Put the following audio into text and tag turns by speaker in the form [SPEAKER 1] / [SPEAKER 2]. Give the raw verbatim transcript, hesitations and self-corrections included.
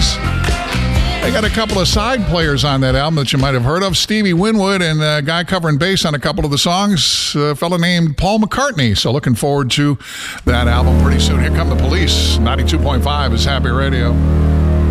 [SPEAKER 1] songs. They got a couple of side players on that album that you might have heard of. Stevie Winwood and a guy covering bass on a couple of the songs, a fellow named Paul McCartney. So looking forward to that album pretty soon. Here come the Police. ninety-two point five is Happy Radio.